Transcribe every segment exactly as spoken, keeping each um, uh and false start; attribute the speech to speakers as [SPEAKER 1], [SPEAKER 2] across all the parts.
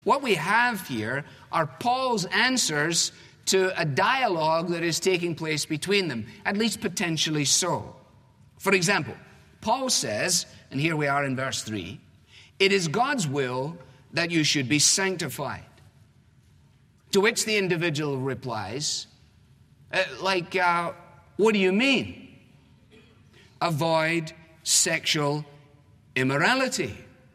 [SPEAKER 1] What we have here are Paul's answers to a dialogue that is taking place between them, at least potentially so. For example, Paul says, and here we are in verse three, "It is God's will that you should be sanctified." To which the individual replies, uh, like, uh, what do you mean? Avoid sexual immorality.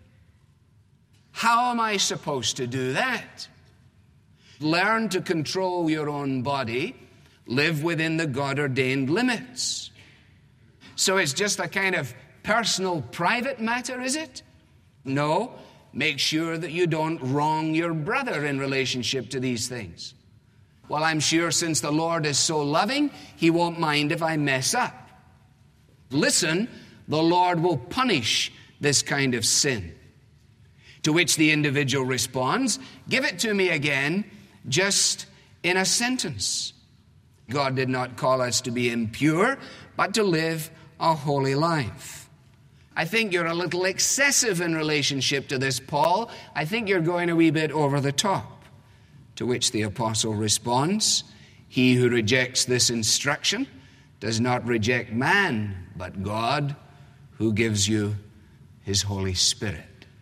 [SPEAKER 1] How am I supposed to do that? Learn to control your own body. Live within the God-ordained limits. So it's just a kind of personal, private matter, is it? No. Make sure that you don't wrong your brother in relationship to these things. Well, I'm sure since the Lord is so loving, He won't mind if I mess up. Listen, the Lord will punish this kind of sin. To which the individual responds, give it to me again, just in a sentence. God did not call us to be impure, but to live a holy life. I think you're a little excessive in relationship to this, Paul. I think you're going a wee bit over the top. To which the apostle responds, he who rejects this instruction does not reject man, but God, who gives you His Holy Spirit.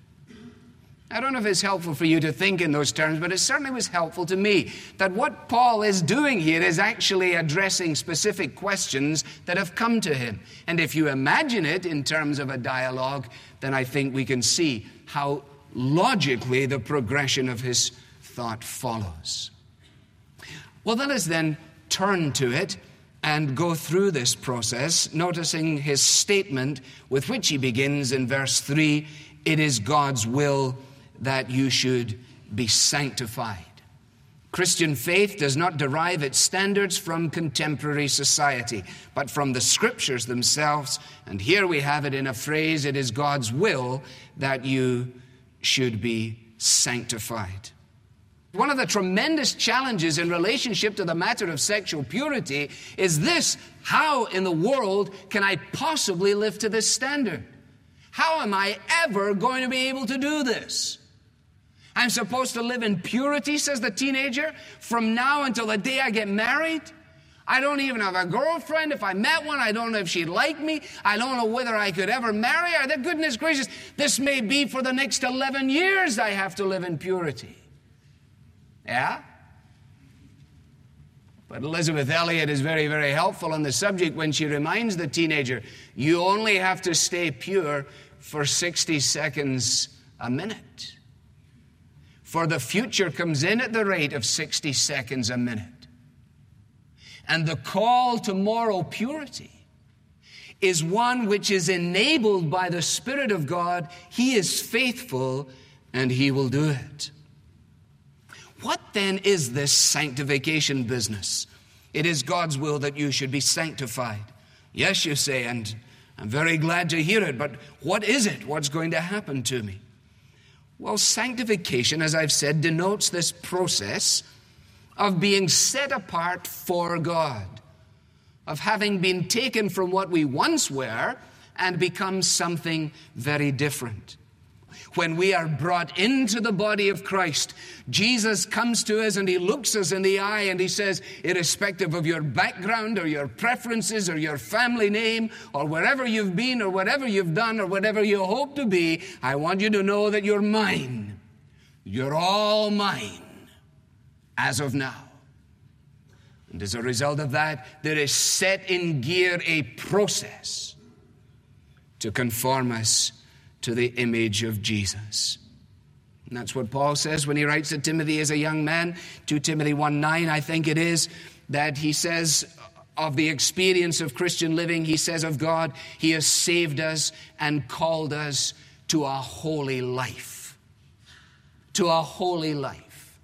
[SPEAKER 1] I don't know if it's helpful for you to think in those terms, but it certainly was helpful to me that what Paul is doing here is actually addressing specific questions that have come to him. And if you imagine it in terms of a dialogue, then I think we can see how logically the progression of his thought follows. Well, let us then turn to it and go through this process, noticing his statement with which he begins in verse three, "It is God's will that you should be sanctified." Christian faith does not derive its standards from contemporary society, but from the Scriptures themselves. And here we have it in a phrase, "It is God's will that you should be sanctified." One of the tremendous challenges in relationship to the matter of sexual purity is this: how in the world can I possibly live to this standard? How am I ever going to be able to do this? I'm supposed to live in purity, says the teenager, from now until the day I get married. I don't even have a girlfriend. If I met one, I don't know if she'd like me. I don't know whether I could ever marry her. The goodness gracious, this may be for the next eleven years I have to live in purity. Yeah? But Elizabeth Elliot is very, very helpful on the subject when she reminds the teenager, you only have to stay pure for sixty seconds a minute. For the future comes in at the rate of sixty seconds a minute. And the call to moral purity is one which is enabled by the Spirit of God. He is faithful and He will do it. What then is this sanctification business? It is God's will that you should be sanctified. Yes, you say, and I'm very glad to hear it, but what is it? What's going to happen to me? Well, sanctification, as I've said, denotes this process of being set apart for God, of having been taken from what we once were and become something very different. When we are brought into the body of Christ, Jesus comes to us and He looks us in the eye and He says, irrespective of your background or your preferences or your family name or wherever you've been or whatever you've done or whatever you hope to be, I want you to know that you're mine. You're all mine as of now. And as a result of that, there is set in gear a process to conform us to the image of Jesus. And that's what Paul says when he writes to Timothy as a young man, Second Timothy one nine, I think it is, that he says of the experience of Christian living, he says of God, He has saved us and called us to a holy life. To a holy life.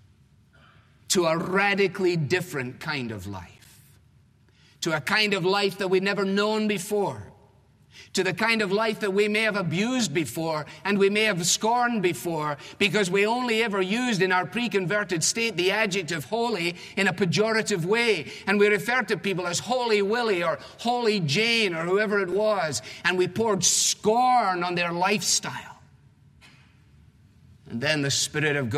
[SPEAKER 1] To a radically different kind of life. To a kind of life that we've never known before. To the kind of life that we may have abused before and we may have scorned before because we only ever used in our pre-converted state the adjective holy in a pejorative way. And we referred to people as Holy Willie or Holy Jane or whoever it was. And we poured scorn on their lifestyle. And then the Spirit of God